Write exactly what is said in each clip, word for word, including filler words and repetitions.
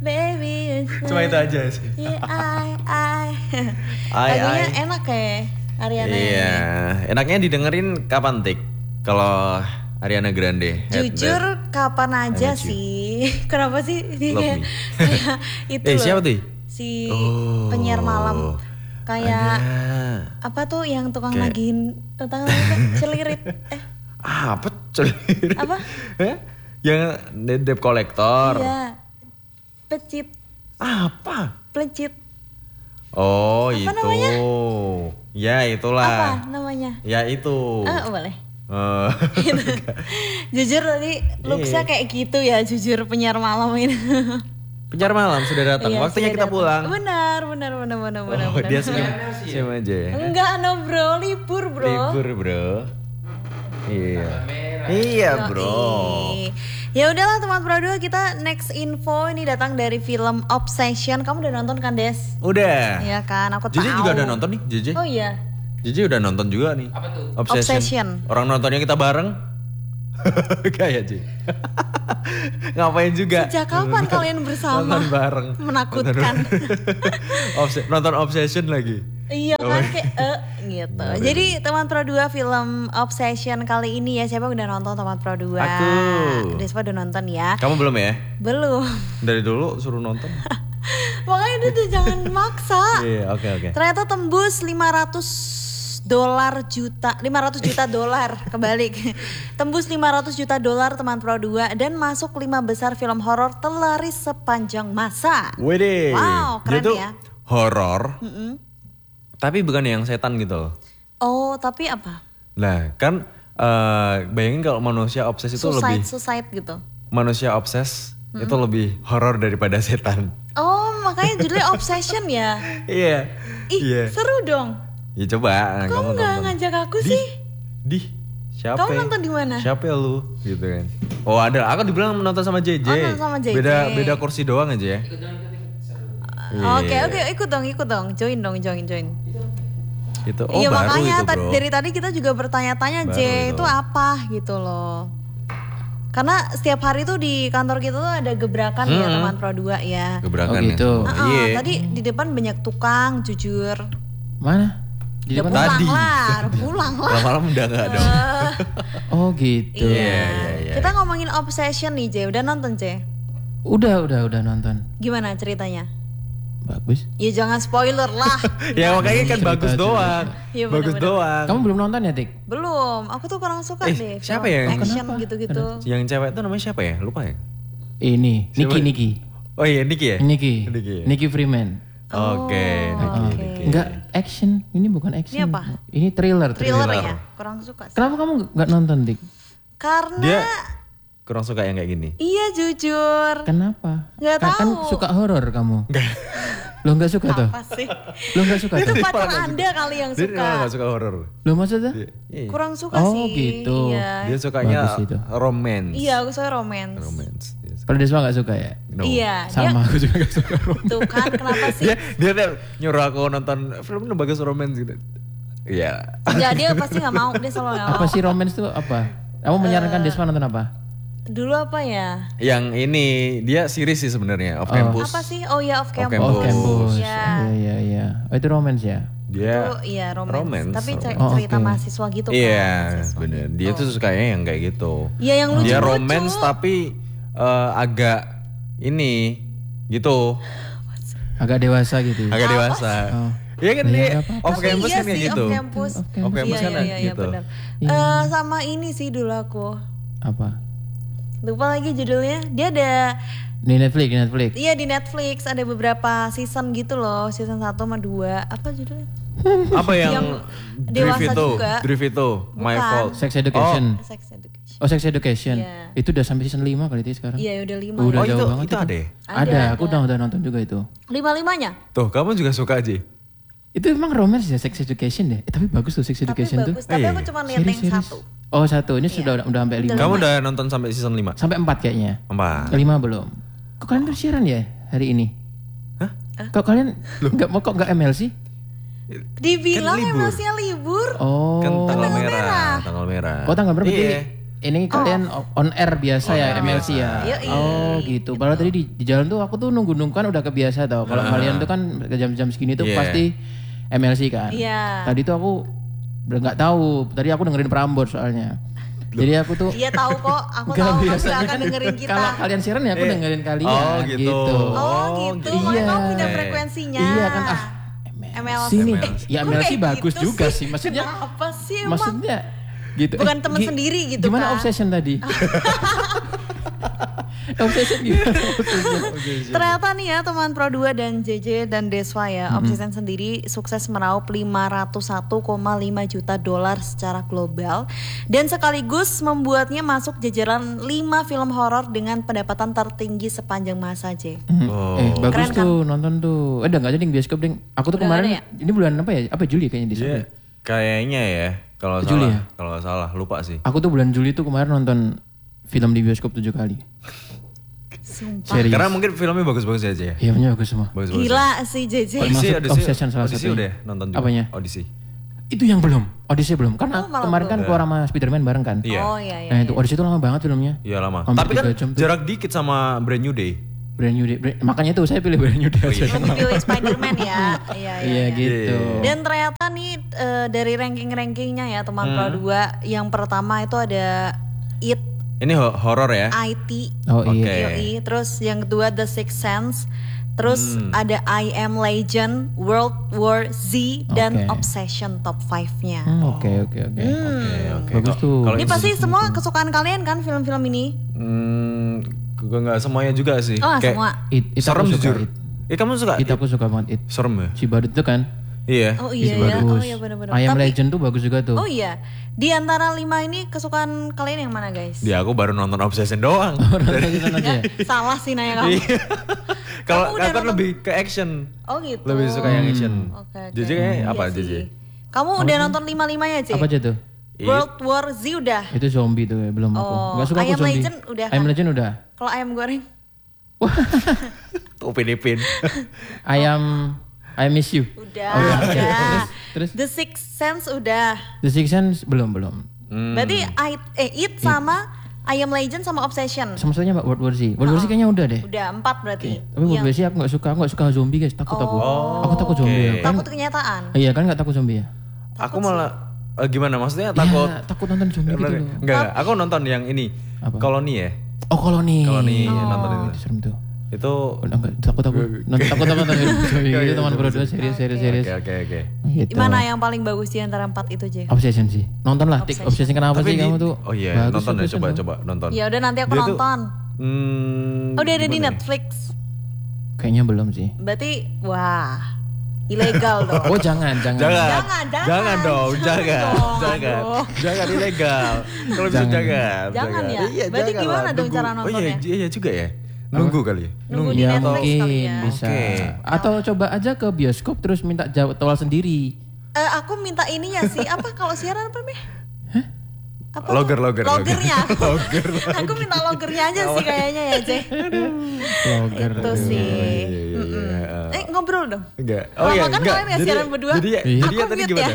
baby. Cuma itu aja sih. Yeah, I, I. I, Lagunya I. enak ya, Ariana. Iya, enaknya didengerin kapan Tik? Kalau Ariana Grande. Jujur kapan aja sih. Kenapa sih? Dia Love kayak, me. kayak itu Eh, loh. siapa tuh? Si Oh, penyiar malam. Kayak ada. apa tuh yang tukang Kayak- nagihin tentang apa? Celirit. Eh, Ah, apa? Celir. Apa? Hah? Yang debt collector. iya. Pecit, Apa? pelecit. Oh, Apa itu. namanya? Ya, itulah. Apa namanya? Ya itu. Ah, boleh. Eh, Jujur tadi looksnya Iya. kayak gitu ya, jujur penyiar malam ini. penyiar malam sudah datang. Iya, Waktunya sudah kita datang. pulang. Benar, benar, benar, benar, benar. Oh, benar. dia senyum, senyum aja ya. Enggak, no bro, libur bro. Libur, Bro. Iya. Iya, Bro. Yoi. Ya udahlah teman Pro dua, kita next info ini datang dari film Obsession. Kamu udah nonton kan, Des? Udah. Iya kan, aku tahu. Jeje juga udah nonton nih, Jeje. Oh iya. Jeje udah nonton juga nih. Apa tuh? Obsession. Obsession. Orang nontonnya kita bareng. Kayak Jeje. Ngapain juga? Sejak kapan kalian bersama? Nonton bareng. Menakutkan. Obse- nonton Obsession lagi. Iya kan kayak eh gitu. Ngeri. Jadi teman Pro dua film Obsession kali ini ya, siapa udah nonton teman Pro dua? Aku. Despa udah nonton ya? Kamu belum ya? Belum. Dari dulu suruh nonton. Makanya itu tuh jangan maksa. Iya, oke oke. Ternyata tembus lima ratus dolar juta, lima ratus juta dolar kebalik. Tembus lima ratus juta dolar teman Pro dua dan masuk lima besar film horor terlaris sepanjang masa. Wede. Wow, keren Dia tuh ya. horor. Mm-mm. Tapi bukan yang setan gitu loh. Oh, tapi apa? Nah, kan eh, bayangin kalau manusia obses itu Suicide, lebih suicide gitu. manusia obses itu lebih horor daripada setan. Oh, makanya judulnya Obsession ya. Iya. Ih, Iya. seru dong. Ya coba Kamu kamu nggak nonton. ngajak aku Di, sih? Di. Siapa? Kamu nonton di mana? Siapa ya lu? Gitu kan. Oh, ada. Aku dibilang nonton sama J J. Oh, nonton sama J J. Beda beda kursi doang aja ya. Ikut dong, ikut dong. Seru. Iya. Oke, oke, ikut dong, ikut dong. Join dong, join, join. Itu. Oh, Iya baru makanya itu, ta- Bro. dari tadi kita juga bertanya-tanya Baru J itu. itu apa gitu loh. Karena setiap hari tuh di kantor kita tuh ada gebrakan ya Hmm. teman Pro dua ya. Gebrakan Oh, gitu. ya. Ah, Iya. tadi di depan banyak tukang, jujur. Mana? Di Ya depan? pulang Tadi. lah, pulang lah. Lama-lama udah enggak dong. Eh, Oh gitu. iya. iya, iya. Kita ngomongin Obsession nih J, udah nonton J? Udah, udah, udah nonton. Gimana ceritanya? Bagus. Ya jangan spoiler lah. Ya makanya kan Cerita, bagus cerita. doang. Iya, Bagus bener-bener. doang. Kamu belum nonton ya, Tik? Belum, aku tuh kurang suka Eh, deh. siapa film ya? Action Kenapa? gitu-gitu. Yang cewek itu namanya siapa ya? Lupa ya? Ini, Siapa? Niki, Niki. Oh iya, Niki ya? Niki. Niki. Niki Freeman. Oke, Niki, oke. Niki. Enggak action, ini bukan action. Ini apa? Ini thriller, Thriller, Thriller. ya, kurang suka sih. Kenapa kamu nggak nonton, Dik? Karena Dia kurang suka yang kayak gini. iya jujur. Kenapa? Nggak Kan- Kan tahu. suka horor kamu. Lo nggak suka tuh? Apa sih? Lo nggak suka Itu tuh? pacar Anda kali yang Dia suka. memang gak suka horor. Lo maksudnya? Iya. Kurang suka Oh, sih. gitu. Iya. Dia sukanya Bagus itu. romance. Iya, aku suka romance. Romance. Dia suka- Kalau Desma nggak suka ya? No. Iya, Sama, aku juga nggak suka dia romance. tuh kan kenapa sih? Dia dia tuh nyuruh aku nonton film ini bagus romance gitu. Iya. Enggak, dia pasti nggak mau, dia selalu nggak Apa mau. sih romance tuh apa? Kamu menyarankan Desma nonton apa? Dulu apa ya? Yang ini dia series sih sebenarnya, Off Campus. Apa sih? Oh ya, Off Off Campus. Campus. Oh, campus. Iya. Iya, iya, iya. Oh, itu romance ya? Dia Itu iya romance. romance, Tapi cer- Oh, cerita oke. mahasiswa gitu kan. Iya, mahasiswa bener. gitu. Dia tuh sukanya yang kayak gitu. Iya, yang lucu-lucu. Dia romance tapi eh, agak ini gitu, Agak dewasa gitu. ya? agak dewasa. Oh. Iya kan Nah, dia ya, nggak apa-apa. Off Tapi Campus iya kan kayak sih, gitu. Off Campus. Off Campus. Off Campus Iya, kan iya, iya, gitu. benar. Iya. Eh, sama ini sih dulu aku. Apa? Lupa lagi judulnya. Dia ada Di Netflix, di Netflix. iya di Netflix ada beberapa season gitu loh, season satu sama dua. Apa judulnya? Apa yang, Yang Drift dewasa itu? juga. Drift itu, My Bukan. Fault. Sex Education. Sex Education. Oh, Sex Education. Iya. Itu udah sampai season lima kali itu sekarang. Iya, udah lima. Udah Oh jauh itu banget itu ada ya? Ada, Ada, aku ada. udah udah nonton juga itu. Lima-limanya. Tuh kamu juga suka aja. Itu emang romance ya Sex Education deh. Eh, tapi bagus tuh Sex Tapi Education tuh. bagus. Tapi Iya. aku cuma lihat yang Series-series. satu. Oh, satu. Ini sudah udah sampai lima. Kamu udah nonton sampai season lima? Sampai empat kayaknya. Empat. Lima belum. Kok kalian bersiaran ya hari ini? Hah? Kok kalian nggak mau kok nggak M L sih? Dibilang Kan libur. emosinya libur. Oh. Kan tanggal Tanggal merah, merah. tanggal merah. Oh, tanggal berapa? Iya. ini kalian on air biasa ya, M L C ya. Yoi. Oh gitu. Padahal tadi di, di jalan tuh aku tuh nunggu-nunggu kan udah kebiasa tau. Kalau kalian tuh kan ke jam-jam segini tuh Yeah. pasti M L C kan. Iya. Tadi tuh aku udah nggak tahu. Tadi aku dengerin Prambors soalnya. Jadi aku tuh Iya tahu kok, aku Nggak, tahu kamu biasanya gak akan kan dengerin kita. Kalau kalian siaran ya aku dengerin kalian. Oh, gitu. Oh gitu, makanya Iya. kamu punya frekuensinya. Iya kan ah M L C. sini. Eh, Ya kok M L C kayak bagus gitu juga sih. Maksudnya Kenapa sih emang? maksudnya gitu. Bukan Eh, temen gi- sendiri gitu Gimana kan? obsession tadi? Obsession gimana? Obsession. Ternyata nih ya teman Pro dua dan J J dan Deswa ya, Obsession sendiri sukses meraup lima ratus satu koma lima juta dolar secara global dan sekaligus membuatnya masuk jajaran lima film horor dengan pendapatan tertinggi sepanjang masa, J. Hmm. Oh. Eh bagus Keren kan? tuh nonton tuh. Eh udah nggak jadi di bioskop ding. Aku tuh Udah kemarin nggak ada ini bulan apa ya? Apa Juli kayaknya di sana. Iya, kayaknya ya kalau Juli salah, ya? kalau nggak salah lupa sih. Aku tuh bulan Juli tuh kemarin nonton film di bioskop tujuh kali. Sumpah. Serius. Karena mungkin filmnya bagus-bagus aja ya. Iya punya bagus semua. Bagus-bagus. Gila sih J J. Odyssey, Termasuk Odyssey, Obsession salah Odyssey satunya. udah nonton juga. Apanya? Odyssey. Itu yang belum. Odyssey belum. Karena Oh, malah kemarin kan belum. keluar sama Spider-Man bareng kan. Iya. Oh iya iya. Nah itu Odyssey itu lama banget filmnya. Iya lama. Hampir Tapi kan tiga jam tuh. jarak dikit sama Brand New Day. Brand New Day. Brand- makanya tuh saya pilih Brand New Day aja. Lebih pilih Spider-Man ya. Iya iya. Iya iya. gitu. Dan ternyata nih eh, dari ranking-rankingnya ya teman Pro dua, yang pertama itu ada It, Ini ho- horor ya. I T, Oh iya. Oke. Yoi. Terus yang kedua The Sixth Sense. Terus ada I Am Legend, World War Z, dan Oke. Obsession top lima-nya. Hmm, Oke oke oke. Oke, oke. Bagus Kalau- tuh. Kalau Ini ini pasti semua kesukaan kalian kan film-film ini? Hmm, gue nggak semuanya juga sih. Oh nggak Kayak semua? It, it serem aku suka, jujur. It. Eh kamu suka? It aku suka banget It. Serem ya? Si badut tuh kan. Iya. Oh iya Itu ya, bagus. oh iya benar-benar. I Am Tapi- Legend tuh bagus juga tuh. Oh iya, di antara lima ini kesukaan kalian yang mana guys? Dia aku baru nonton Obsession doang. Nonton aja. Salah sih nanya kamu. Iya. Kalau Kamu udah aku kan nonton? lebih ke action. Oh gitu. Lebih suka yang action. Oke, oke. J J kayaknya Iya apa sih. J J? Kamu udah nonton lima-limanya J? Apa aja tuh? World War Z udah. Itu zombie tuh ya, belum aku. Oh, Gak suka I aku Am zombie. Legend udah I Am kan? Legend udah. Kalau ayam goreng? Tuh Upin Ipin. I am I miss you. Udah, Oh, iya. udah. Terus? The Sixth Sense udah. The Sixth Sense belum belum. Hmm. Berarti I, eh, It sama I Am Legend sama Obsession. Sama satunya Mbak World War Z. World War Z kayaknya udah deh. Udah empat berarti. Tapi World War Z aku gak suka, aku gak suka zombie guys, takut aku. Oh. Aku takut zombie. Oke. Kan, Takut kenyataan. iya kan gak takut zombie ya? Aku malah eh, gimana maksudnya takut? Ya, takut nonton zombie gitu loh. Enggak, aku nonton yang ini. Apa? Koloni ya. Oh koloni. Koloni Oh. nonton Itu itu. serem tuh. Itu Udah enggak takut aku. Nonton takut takut nonton zombie itu teman berdua serius serius serius. Oke oke oke. Gitu. Mana yang paling bagus di antara empat itu J? Obsession sih. Nonton lah, Tik. Obsession kenapa Tapi sih di- kamu tuh? Oh iya, Bagus nonton ya Obsession coba tuh. coba nonton. Ya udah nanti aku Dia tuh- nonton. Hmm, Oh, udah ada di gimana ya? Netflix. Kayaknya belum sih. Berarti wah, ilegal dong. Oh jangan jangan. Jangan, Jangan, jangan. jangan dong, Jangan jangan, dong, jangan, aduh. jangan ilegal. Kalau bisa Jangan. jangan, Jangan ya? Iya, Berarti jangan gimana lah. dong Nunggu. cara Oh nontonnya? iya, iya juga ya. Nunggu kali ya. Nunggu di Ya Netflix mungkin kali ya. bisa. Oke. Atau coba aja ke bioskop terus minta jadwal sendiri. Eh, aku minta ininya sih. Apa kalau siaran apa Meh? Apa? Logger, logger, Logernya. logger. Aku minta logernya aja sih kayaknya ya J. Vlogger. Itu sih. Iya, iya, Mm-mm. iya. Eh ngobrol dong. Enggak. Kalau makan kalian ya siaran berdua? Jadi, Iya. jadi ya Aku tadi mute gimana? ya.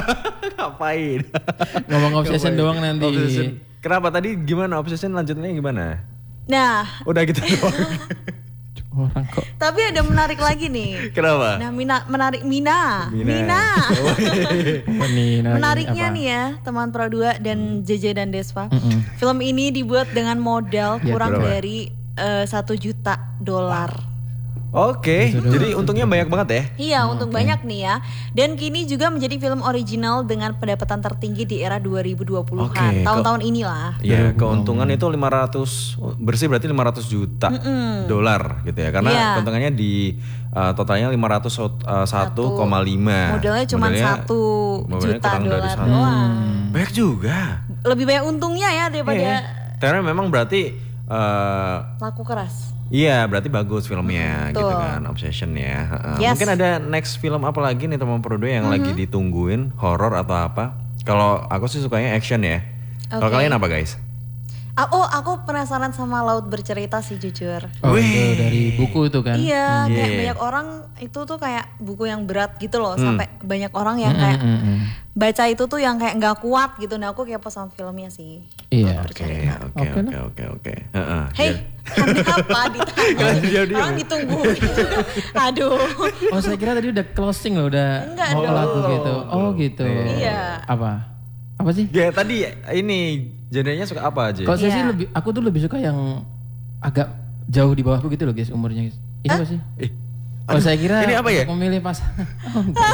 Ngapain? Ngomong obsession Ngapain? doang nanti. Obsession. Kenapa tadi gimana obsession lanjutnya gimana? Nah, Udah gitu doang. Orang kok. tapi ada menarik lagi nih. Kenapa? Nah, Mina, menarik Mina. Mina. Oh, iya. Oh, nih, nah, Menariknya apa? nih ya, teman Pro dua dan J J dan Desva. Mm-mm. Film ini dibuat dengan modal Ya, kurang berapa? dari eh, satu juta dolar. Oke, Itu jadi doang. untungnya banyak banget ya. Iya, untung banyak nih ya. Dan kini juga menjadi film original dengan pendapatan tertinggi di era dua ribu dua puluhan. Oke, Tahun-tahun inilah. Iya, keuntungan itu lima ratus bersih berarti lima ratus juta dolar gitu ya. Karena Iya. keuntungannya di uh, totalnya lima ratus satu koma lima. Modalnya cuma satu juta dolar satu. doang. Banyak juga. Lebih banyak untungnya ya daripada Iya. Karena memang berarti uh, laku keras. iya, berarti bagus filmnya Betul. gitu kan, Obsession ya. Heeh. Yes. Mungkin ada next film apa lagi nih teman Prodo yang lagi ditungguin, horor atau apa? Kalau aku sih sukanya action ya. Kalau Oke. kalian apa guys? Ah, oh, aku penasaran sama Laut Bercerita sih jujur. Oh, itu dari buku itu kan. Iya, kayak Yeah. banyak orang itu tuh kayak buku yang berat gitu loh, sampai banyak orang yang kayak Mm, mm, mm. baca itu tuh yang kayak nggak kuat gitu. Nah, aku kepo sama filmnya sih. Iya. Oke, oke, Oke oke, oke, oke. Heeh. Hey, ada apa ditanya? Dia- Orang ditungguin. Aduh. Oh, saya kira tadi udah closing loh, udah Enggak mau dong. lagu gitu. Oh, gitu. Iya. Apa? Apa sih? Ya tadi ini genrenya suka apa aja? Kalau saya sih Iya. lebih, aku tuh lebih suka yang agak jauh di bawahku gitu loh guys umurnya guys. Ini apa sih? Eh, Oh saya kira ini apa ya? untuk memilih pasangan. Oh, enggak.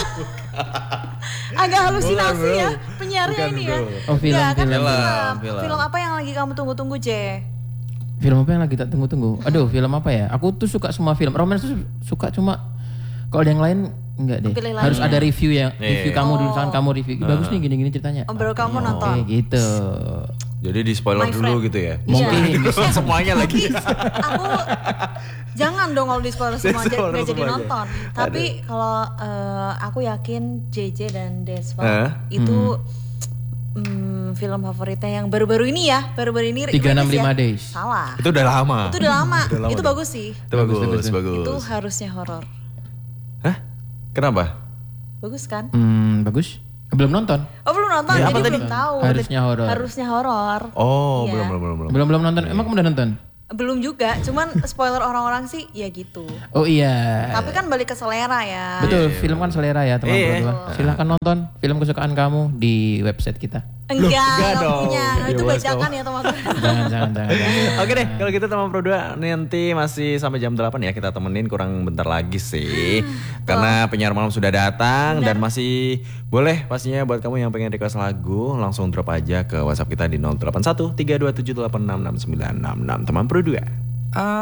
Agak halusinasi Bukan, ya bro. penyiarnya Bukan, ini ya. bro. Oh, film, Ya, kan film. film. Film, film. Film apa yang lagi kamu tunggu-tunggu, J? Film apa yang lagi tak tunggu-tunggu? Aduh, film apa ya? Aku tuh suka semua film. Romance tuh suka, cuma kalau ada yang lain enggak deh. Pilih Harus lainnya. ada review ya. Review Iya. kamu dulu, misalkan kamu review. Bagus nih gini-gini ceritanya. Oh, baru kamu nonton. Oke, gitu. Jadi di spoiler My dulu friend. gitu ya? Mungkin. Semuanya lagi. Aku jangan dong kalau di spoiler semua Spoiler nggak jadi semuanya. nonton. Tapi kalau eh, aku yakin J J dan Desva Hah? itu hmm, film favoritnya yang baru-baru ini ya, baru-baru ini tiga enam rilis lima ya. days. Salah. Itu udah lama. Itu udah lama. Udah lama Itu tuh. bagus sih. Itu bagus, Bagus, bagus. Itu harusnya horor. Hah? Kenapa? Bagus kan? Hmm, bagus. Belum nonton. Oh belum nonton, Ya, jadi apa tadi? belum tahu. Harusnya horor. Harusnya horor. Oh, Iya. belum, belum, belum, belum. Belum belum nonton. Emang kamu udah nonton? Belum juga, cuman spoiler orang-orang sih ya gitu. Oh iya. Tapi kan balik ke selera ya. Betul, film kan selera ya teman Iya. berdua. Silahkan nonton film kesukaan kamu di website kita. Enggak, enggak enggak dong. punya. Itu Di bajakan ya teman-teman. Jangan, jangan, jangan. jangan. Oke deh, kalau gitu teman Pro dua nanti masih sampai jam delapan ya kita temenin, kurang bentar lagi sih. Karena penyiar malam sudah datang dan masih boleh pastinya buat kamu yang pengen request lagu langsung drop aja ke WhatsApp kita di nol delapan satu tiga dua tujuh delapan enam enam sembilan enam enam teman Pro dua.